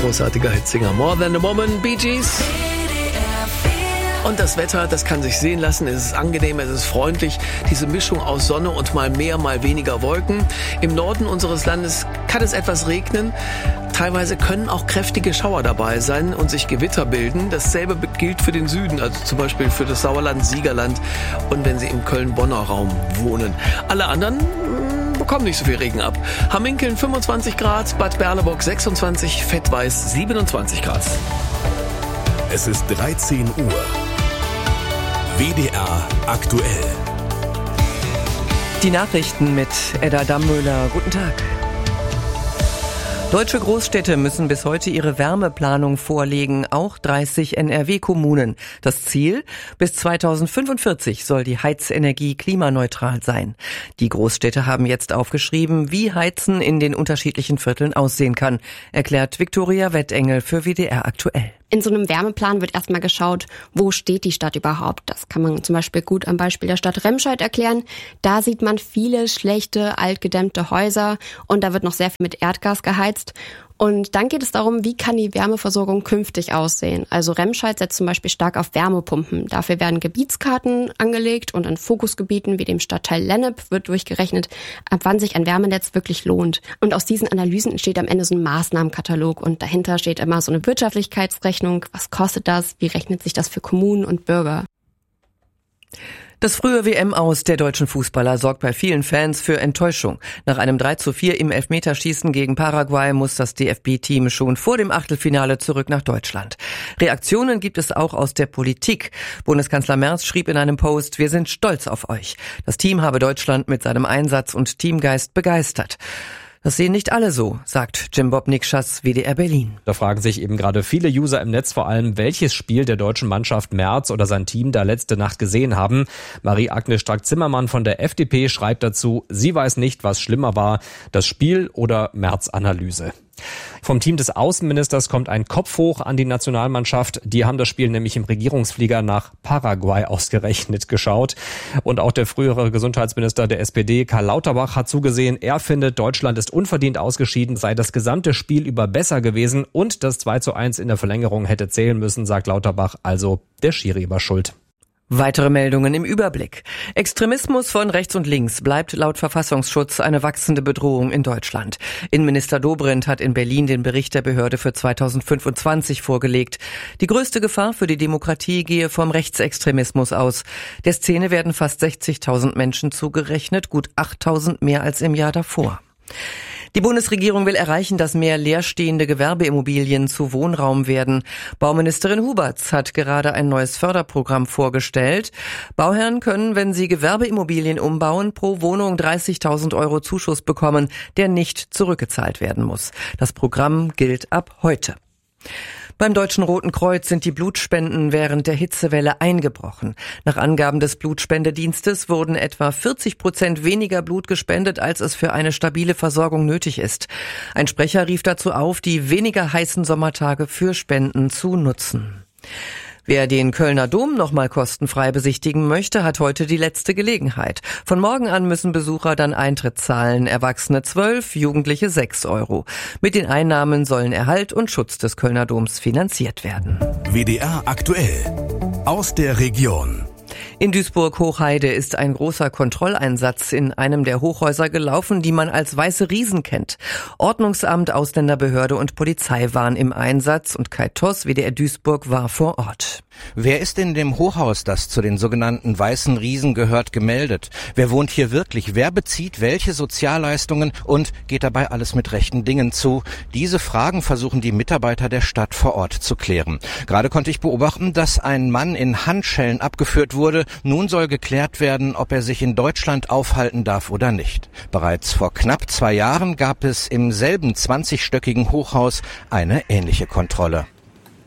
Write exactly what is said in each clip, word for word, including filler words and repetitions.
großartiger Hitsinger. More Than a Woman, Bee Gees. Und das Wetter, das kann sich sehen lassen. Es ist angenehm, es ist freundlich. Diese Mischung aus Sonne und mal mehr, mal weniger Wolken. Im Norden unseres Landes kann es etwas regnen. Teilweise können auch kräftige Schauer dabei sein und sich Gewitter bilden. Dasselbe gilt für den Süden, also zum Beispiel für das Sauerland, Siegerland und wenn Sie im Köln-Bonner Raum wohnen. Alle anderen mh, bekommen nicht so viel Regen ab. Hamminkeln fünfundzwanzig Grad, Bad Berleburg sechsundzwanzig, Fettweiß siebenundzwanzig Grad. Es ist dreizehn Uhr. W D R aktuell. Die Nachrichten mit Edda Dammöhler. Guten Tag. Deutsche Großstädte müssen bis heute ihre Wärmeplanung vorlegen, auch dreißig N R W-Kommunen. Das Ziel? Bis zweitausendfünfundvierzig soll die Heizenergie klimaneutral sein. Die Großstädte haben jetzt aufgeschrieben, wie Heizen in den unterschiedlichen Vierteln aussehen kann, erklärt Viktoria Wettengel für W D R aktuell. In so einem Wärmeplan wird erstmal geschaut, wo steht die Stadt überhaupt. Das kann man zum Beispiel gut am Beispiel der Stadt Remscheid erklären. Da sieht man viele schlechte, altgedämmte Häuser und da wird noch sehr viel mit Erdgas geheizt. Und dann geht es darum, wie kann die Wärmeversorgung künftig aussehen. Also Remscheid setzt zum Beispiel stark auf Wärmepumpen. Dafür werden Gebietskarten angelegt und in Fokusgebieten wie dem Stadtteil Lennep wird durchgerechnet, ab wann sich ein Wärmenetz wirklich lohnt. Und aus diesen Analysen entsteht am Ende so ein Maßnahmenkatalog und dahinter steht immer so eine Wirtschaftlichkeitsrechnung. Was kostet das? Wie rechnet sich das für Kommunen und Bürger? Das frühe W M-Aus der deutschen Fußballer sorgt bei vielen Fans für Enttäuschung. Nach einem drei zu vier im Elfmeterschießen gegen Paraguay muss das D F B-Team schon vor dem Achtelfinale zurück nach Deutschland. Reaktionen gibt es auch aus der Politik. Bundeskanzler Merz schrieb in einem Post: Wir sind stolz auf euch. Das Team habe Deutschland mit seinem Einsatz und Teamgeist begeistert. Das sehen nicht alle so, sagt Jim-Bob Nikschas, W D R Berlin. Da fragen sich eben gerade viele User im Netz vor allem, welches Spiel der deutschen Mannschaft Merz oder sein Team da letzte Nacht gesehen haben. Marie-Agnes Strack-Zimmermann von der F D P schreibt dazu, sie weiß nicht, was schlimmer war, das Spiel oder Merz-Analyse. Vom Team des Außenministers kommt ein Kopf hoch an die Nationalmannschaft. Die haben das Spiel nämlich im Regierungsflieger nach Paraguay ausgerechnet geschaut. Und auch der frühere Gesundheitsminister der S P D, Karl Lauterbach, hat zugesehen, er findet, Deutschland ist unverdient ausgeschieden, sei das gesamte Spiel über besser gewesen und das zwei zu eins in der Verlängerung hätte zählen müssen, sagt Lauterbach. Also der Schiri war schuld. Weitere Meldungen im Überblick. Extremismus von rechts und links bleibt laut Verfassungsschutz eine wachsende Bedrohung in Deutschland. Innenminister Dobrindt hat in Berlin den Bericht der Behörde für zweitausendfünfundzwanzig vorgelegt. Die größte Gefahr für die Demokratie gehe vom Rechtsextremismus aus. Der Szene werden fast sechzigtausend Menschen zugerechnet, gut achttausend mehr als im Jahr davor. Die Bundesregierung will erreichen, dass mehr leerstehende Gewerbeimmobilien zu Wohnraum werden. Bauministerin Huberts hat gerade ein neues Förderprogramm vorgestellt. Bauherren können, wenn sie Gewerbeimmobilien umbauen, pro Wohnung dreißigtausend Euro Zuschuss bekommen, der nicht zurückgezahlt werden muss. Das Programm gilt ab heute. Beim Deutschen Roten Kreuz sind die Blutspenden während der Hitzewelle eingebrochen. Nach Angaben des Blutspendedienstes wurden etwa vierzig Prozent weniger Blut gespendet, als es für eine stabile Versorgung nötig ist. Ein Sprecher rief dazu auf, die weniger heißen Sommertage für Spenden zu nutzen. Wer den Kölner Dom nochmal kostenfrei besichtigen möchte, hat heute die letzte Gelegenheit. Von morgen an müssen Besucher dann Eintritt zahlen. Erwachsene zwölf, Jugendliche sechs Euro. Mit den Einnahmen sollen Erhalt und Schutz des Kölner Doms finanziert werden. W D R aktuell. Aus der Region. In Duisburg-Hochheide ist ein großer Kontrolleinsatz in einem der Hochhäuser gelaufen, die man als Weiße Riesen kennt. Ordnungsamt, Ausländerbehörde und Polizei waren im Einsatz und Kai Toss, W D R Duisburg, war vor Ort. Wer ist in dem Hochhaus, das zu den sogenannten Weißen Riesen gehört, gemeldet? Wer wohnt hier wirklich? Wer bezieht welche Sozialleistungen und geht dabei alles mit rechten Dingen zu? Diese Fragen versuchen die Mitarbeiter der Stadt vor Ort zu klären. Gerade konnte ich beobachten, dass ein Mann in Handschellen abgeführt wurde. Nun soll geklärt werden, ob er sich in Deutschland aufhalten darf oder nicht. Bereits vor knapp zwei Jahren gab es im selben zwanzigstöckigen Hochhaus eine ähnliche Kontrolle.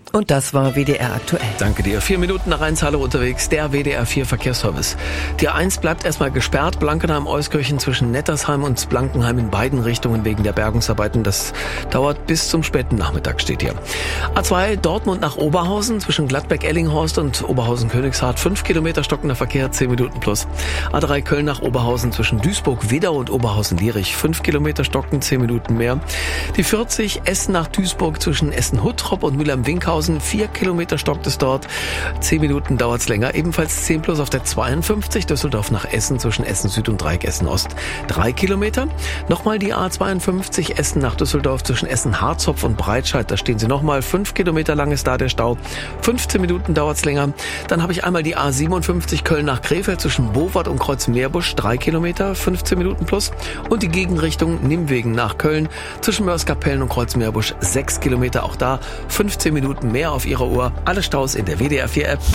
Und das war W D R aktuell. Danke dir. Vier Minuten nach eins, hallo unterwegs, der W D R vier Verkehrsservice. Die A eins bleibt erstmal gesperrt, Blankenheim-Euskirchen zwischen Nettersheim und Blankenheim in beiden Richtungen wegen der Bergungsarbeiten. Das dauert bis zum späten Nachmittag, steht hier. A zwei Dortmund nach Oberhausen zwischen Gladbeck-Ellinghorst und Oberhausen-Königshardt. Fünf Kilometer stockender Verkehr, zehn Minuten plus. A drei Köln nach Oberhausen zwischen Duisburg-Wedau und Oberhausen-Lierich. Fünf Kilometer stocken, zehn Minuten mehr. Die vierzig Essen nach Duisburg zwischen Essen-Huttrop und Mülheim-Winkhausen. Vier Kilometer stockt es dort. Zehn Minuten dauert es länger. Ebenfalls zehn plus auf der zweiundfünfzig Düsseldorf nach Essen zwischen Essen Süd und Dreieck Essen Ost. Drei Kilometer. Nochmal die A zweiundfünfzig Essen nach Düsseldorf zwischen Essen Harzopf und Breitscheid. Da stehen sie nochmal. Fünf Kilometer lang ist da der Stau. fünfzehn Minuten dauert es länger. Dann habe ich einmal die A siebenundfünfzig Köln nach Krefeld zwischen Bowart und Kreuzmeerbusch. Drei Kilometer. fünfzehn Minuten plus. Und die Gegenrichtung Nimwegen nach Köln zwischen Mörs-Kapellen und Kreuzmeerbusch. Sechs Kilometer. Auch da fünfzehn Minuten mehr auf Ihrer Uhr. Alle Staus in der W D R vier App.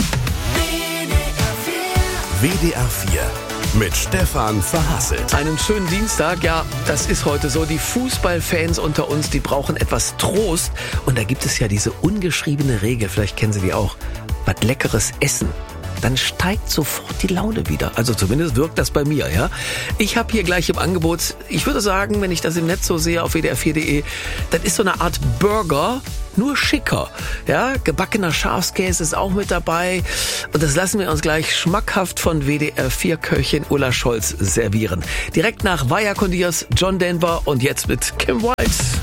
W D R vier mit Stefan Verhasselt. Einen schönen Dienstag. Ja, das ist heute so. Die Fußballfans unter uns, die brauchen etwas Trost. Und da gibt es ja diese ungeschriebene Regel, vielleicht kennen Sie die auch. Was Leckeres essen. Dann steigt sofort die Laune wieder. Also zumindest wirkt das bei mir, ja. Ich habe hier gleich im Angebot, ich würde sagen, wenn ich das im Netz so sehe auf W D R vier Punkt de, das ist so eine Art Burger, nur schicker. Ja, gebackener Schafskäse ist auch mit dabei. Und das lassen wir uns gleich schmackhaft von W D R vier Köchin Ulla Scholz servieren. Direkt nach Vaya con Dios, John Denver und jetzt mit Kim Wilde.